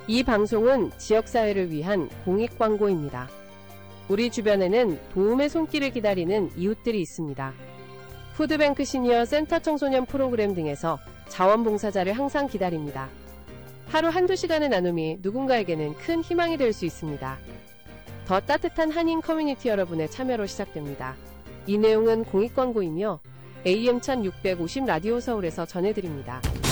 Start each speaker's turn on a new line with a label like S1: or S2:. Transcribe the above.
S1: 이 방송은 지역사회를 위한 공익광고입니다. 우리 주변에는 도움의 손길을 기다리는 이웃들이 있습니다. 푸드뱅크 시니어 센터 청소년 프로그램 등에서 자원봉사자를 항상 기다립니다. 하루 한두 시간의 나눔이 누군가에게는 큰 희망이 될 수 있습니다. 더 따뜻한 한인 커뮤니티 여러분의 참여로 시작됩니다. 이 내용은 공익광고이며 AM 1650 라디오 서울에서 전해드립니다.